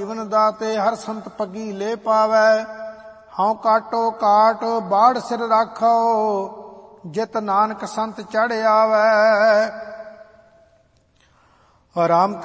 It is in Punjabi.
ਜੀਵਨ ਦਾਤੇ ਹਰ ਸੰਤ ਪੱਗੀ ਲੈ ਪਾਵੈ। ਹਉ ਕਾਟੋ ਕਾਟ ਬਾੜ ਸਿਰ ਰਾਖੋ ਜਿਤ ਨਾਨਕ ਸੰਤ ਚੜ੍ਹ ਆਵੈ। ਰਾਮ